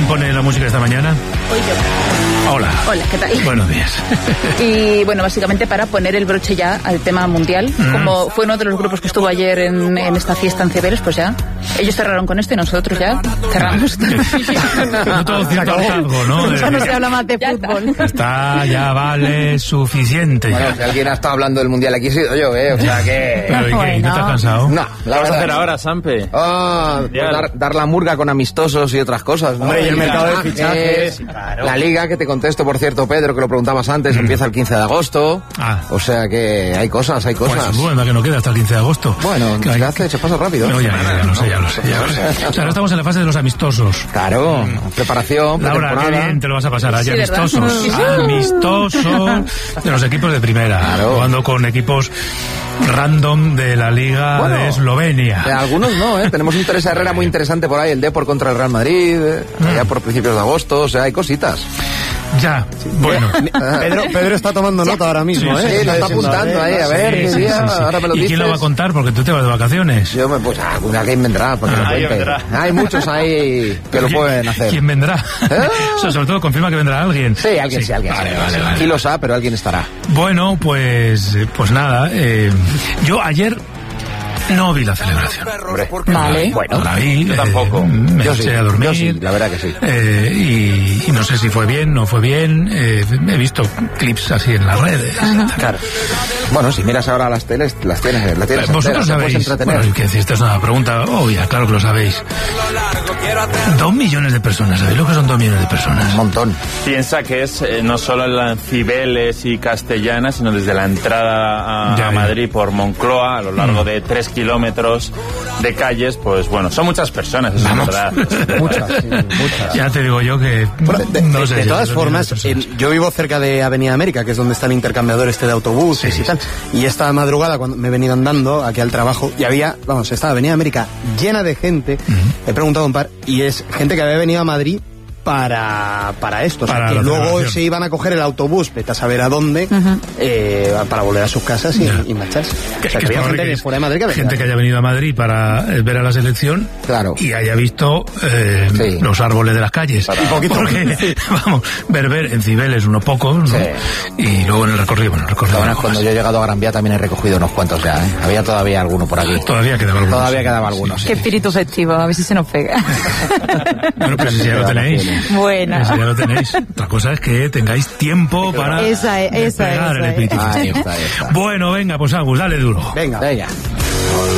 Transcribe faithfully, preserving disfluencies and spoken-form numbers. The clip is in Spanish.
pone la música esta mañana? Hoy yo. Hola. Hola, ¿qué tal? Buenos días. Y bueno, básicamente para poner el broche ya al tema mundial, mm. como fue uno de los grupos que estuvo ayer en, en esta fiesta en Cibeles, pues ya, ellos cerraron con esto y nosotros ya cerramos. No todo cierto algo, ¿no? Ya no se habla más de fútbol. Está, ya vale suficiente. Bueno, ya. si alguien ha estado hablando del mundial aquí he sido yo, ¿eh? O sea que... Pero, ¿y qué? Bueno. ¿No te has cansado? No, la vas a verdad. hacer ahora, Sampe? Ah, pues dar, dar la murga con amistosos y otras cosas, ¿no? Hombre, y el La mercado de liga, fichajes, eh, claro. La liga, que te contesto, por cierto, Pedro, que lo preguntabas antes, mm. empieza el quince de agosto. Ah. O sea que hay cosas, hay cosas. Pues bueno, que no queda hasta el quince de agosto. Bueno, que se hay... hace, se pasa rápido. No, ya, ya, ya lo sé, ya lo sé. Ya lo sé. O sea, ahora estamos en la fase de los amistosos. Claro, mm. preparación, Laura, qué bien te lo vas a pasar. Hay sí, amistosos, sí. amistosos de los equipos de primera. Claro. Jugando con equipos random de la Liga bueno, de Eslovenia. Eh, algunos no, ¿eh? Tenemos un Teresa Herrera muy interesante por ahí, el Depor contra el Real Madrid, eh, mm. allá por principios de agosto, o sea, hay cositas. Ya, sí. Bueno. Pedro, Pedro está tomando nota ahora mismo, sí, ¿eh? Sí, lo está apuntando ahí, a ver, sí, qué sí, día, sí, sí. ahora me lo ¿Y dices. quién lo va a contar? Porque tú te vas de vacaciones. Yo me, pues, ah, alguien vendrá, porque Ah, lo cuente. vendrá. Hay muchos ahí que lo pueden hacer. ¿Quién vendrá? ¿Eh? O sea, sobre todo confirma que vendrá alguien. Sí, alguien sí, sí alguien vale, sí. Vale, vale. Aquí lo sabe, pero alguien estará. Bueno, pues, pues nada, eh, yo ayer no vi la celebración. Hombre, vale. Bueno, no la vi. Yo eh, tampoco. Me yo eché sí, a dormir. yo sí, la verdad que sí. Eh, y, y no sé si fue bien, no fue bien. Eh, he visto clips así en las redes. Claro. Bueno, si miras ahora las teles, las tienes, las tienes Vosotros enteras, te puedes sabéis, entretener. bueno, que decir, esta es una pregunta obvia, claro que lo sabéis. Dos millones de personas, ¿sabéis lo que son dos millones de personas? Un montón. Piensa que es eh, no solo en la Cibeles y Castellana, sino desde la entrada a, Ya, a ya. Madrid por Moncloa, a lo largo Mm. de tres kilómetros de calles, pues bueno, son muchas personas, eso Vamos. es verdad. Muchas, sí, muchas. Ya te digo yo que Bueno, de, no de- sé de si todas dos formas, millones de personas. en- yo vivo cerca de Avenida América, que es donde está el intercambiador este de autobuses Sí, y tal. Y esta madrugada, cuando me he venido andando aquí al trabajo, y había, vamos, estaba Avenida América llena de gente. Uh-huh. He preguntado a un par, y es gente que había venido a Madrid para, para esto. O sea, Para que la luego celebración. se iban a coger el autobús, vete a saber a dónde, Ujú. eh, para volver a sus casas y, Ya. y marcharse. Que- o sea, que que es había probable gente que de es fuera de Madrid que venía. gente que haya venido a Madrid para eh, ver a la selección, Claro. y haya visto eh, Sí. los árboles de las calles. Un poquito. Porque, vamos, ver, ver en Cibeles unos pocos, ¿no? Sí. Y luego en el recorrido, bueno, el recorrido. Bueno, algo cuando más. yo he llegado a Gran Vía también he recogido unos cuantos ya, ¿eh? Había todavía alguno por aquí. Todavía quedaba alguno. Todavía sí. quedaba alguno, sí. Qué espíritu festivo, a ver si se nos pega. Bueno, pues si ya lo tenéis. Buena. Si ya lo tenéis. Otra cosa es que tengáis tiempo para Esa es, esa es, despegar el esa es. espíritu Ahí festivo. está, ahí está. Bueno, venga, pues Agus, dale duro. Venga. Venga.